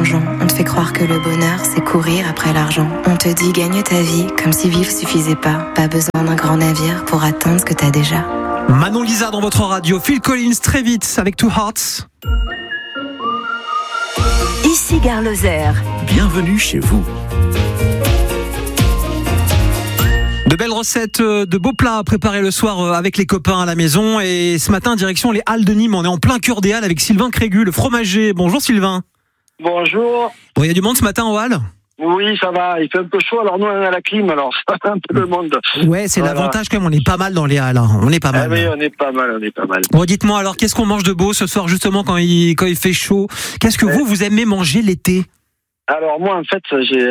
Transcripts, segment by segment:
plongeon. On te fait croire que le bonheur, c'est courir après l'argent. On te dit gagne ta vie, comme si vivre suffisait pas. Pas besoin d'un grand navire pour atteindre ce que t'as déjà. Manon Lisa dans votre radio. Phil Collins très vite avec Two Hearts. Ici Gare Lozère. Bienvenue chez vous. De belles recettes, de beaux plats à préparer le soir avec les copains à la maison. Et ce matin, direction les Halles de Nîmes. On est en plein cœur des Halles avec Sylvain Crégu, le fromager. Bonjour Sylvain. Bonjour. Bon, il y a du monde ce matin aux Halles ? Oui, ça va. Il fait un peu chaud, alors nous on est à la clim, alors ça fait un peu de monde. Ouais, c'est l'avantage quand même. On est pas mal dans les Halles. Hein. On est pas mal. Oui, on est pas mal. Bon, dites-moi alors, qu'est-ce qu'on mange de beau ce soir justement quand il fait chaud ? Qu'est-ce que vous aimez manger l'été ? Alors moi en fait j'ai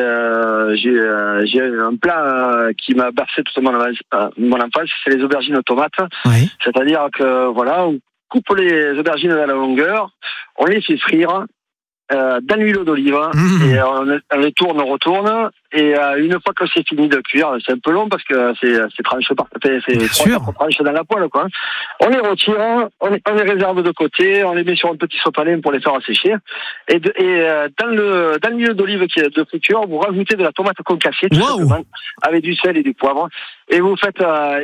un plat qui m'a bercé toute mon enfance, c'est les aubergines aux tomates. Oui. C'est-à-dire que voilà, on coupe les aubergines à la longueur, on les fait frire dans l'huile d'olive et on les tourne, on retourne et une fois que c'est fini de cuire, c'est un peu long parce que c'est tranché c'est 3-4 tranches dans la poêle quoi. On les retire, on les réserve de côté, on les met sur un petit sopalin pour les faire sécher et dans l'huile d'olive qui est de friture, vous rajoutez de la tomate concassée tout simplement avec du sel et du poivre et vous faites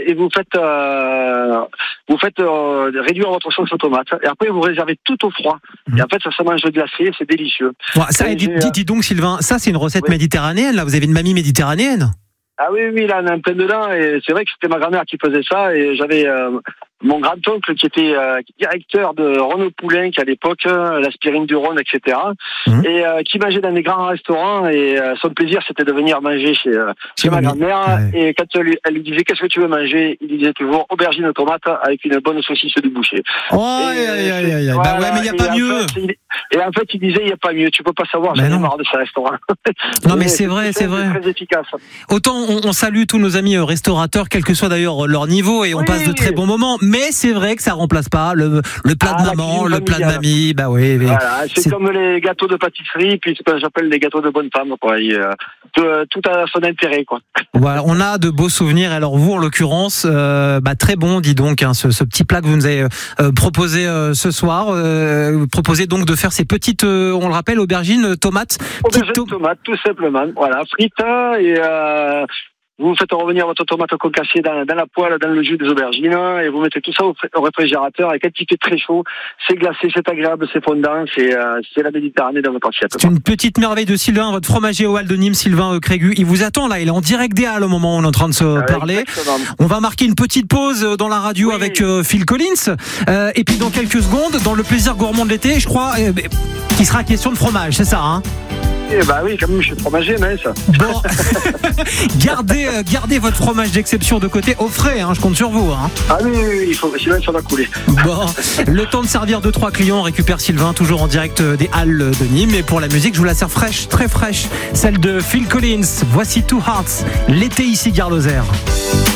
réduire votre sauce aux tomates et après vous réservez tout au froid et en fait ça se mange glacé, c'est délicieux. Ouais, ça, dis donc Sylvain, ça c'est une recette méditerranéenne là, vous avez une mamie méditerranéenne. Ah oui, là on est en plein dedans et c'est vrai que c'était ma grand-mère qui faisait ça et j'avais mon grand-oncle qui était directeur de Renaud Poulenc à l'époque, l'Aspirine du Rhône, etc. Et qui mangeait dans des grands restaurants et son plaisir c'était de venir manger chez ma grand-mère et quand elle lui disait qu'est-ce que tu veux manger, il disait toujours aubergine aux tomates avec une bonne saucisse du boucher. Voilà, bah ouais, mais il n'y a pas mieux. Et en fait il disait il n'y a pas mieux, tu peux pas savoir, j'en ai marre de ces restaurants. Non mais c'est vrai. C'est très efficace. Autant on salue tous nos amis restaurateurs, quel que soit d'ailleurs leur niveau et on passe de très bons moments. Mais c'est vrai que ça remplace pas le plat de maman, le plat de mamie. Bah oui. Voilà, c'est comme les gâteaux de pâtisserie, puis ce que j'appelle les gâteaux de bonne femme. Quoi. Tout a son intérêt, quoi. Voilà, on a de beaux souvenirs. Alors vous, en l'occurrence, très bon, dis donc, hein, ce petit plat que vous nous avez proposé ce soir. Proposé donc de faire ces petites, on le rappelle, aubergines, tomates. Tomates, tout simplement. Voilà, frites et. Vous faites revenir votre tomate concassée dans la poêle, dans le jus des aubergines, et vous mettez tout ça au réfrigérateur. Et quand il fait très chaud, c'est glacé, c'est agréable, c'est fondant, c'est la Méditerranée dans votre assiette. C'est une petite merveille de Sylvain, votre fromager aux Halles de Nîmes, Sylvain Crégu. Il vous attend là, il est en direct des Halles au moment où on est en train de se parler. Exactement. On va marquer une petite pause dans la radio avec Phil Collins. Et puis dans quelques secondes, dans le plaisir gourmand de l'été, je crois qu'il sera question de fromage, c'est ça, hein? Bah oui, quand même, je suis fromager, mais ça. Bon, gardez votre fromage d'exception de côté au frais, hein, je compte sur vous. Hein. Ah oui, il faut, sinon ça va couler. Bon, le temps de servir 2-3 clients, on récupère Sylvain, toujours en direct des Halles de Nîmes. Et pour la musique, je vous la sers fraîche, très fraîche, celle de Phil Collins. Voici Two Hearts, l'été ici, Gare Lozère.